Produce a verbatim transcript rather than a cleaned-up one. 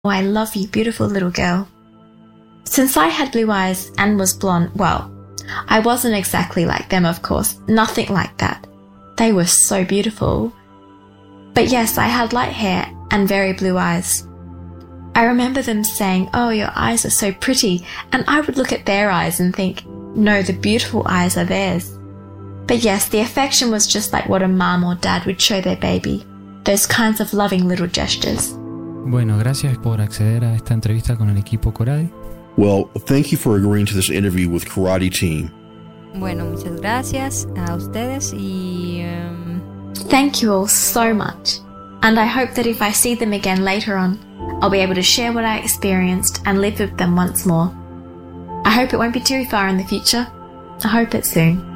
Oh, I love you, beautiful little girl. Since I had blue eyes and was blonde, well, I wasn't exactly like them, of course. Nothing like that. They were so beautiful. But yes, I had light hair and very blue eyes. I remember them saying, oh, your eyes are so pretty. And I would look at their eyes and think, no, the beautiful eyes are theirs. But yes, the affection was just like what a mom or dad would show their baby. Those kinds of loving little gestures. Bueno, gracias por acceder a esta entrevista con el equipo Coradi. Well, thank you for agreeing to this interview with Karate Team. Bueno, muchas gracias a ustedes y... Um... Thank you all so much. And I hope that if I see them again later on, I'll be able to share what I experienced and live with them once more. I hope it won't be too far in the future. I hope it's soon.